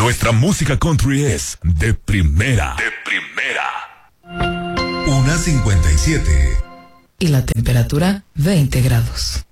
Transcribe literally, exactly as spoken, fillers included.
Nuestra música country es de primera. De primera. Una cincuenta y siete. Y la temperatura veinte grados.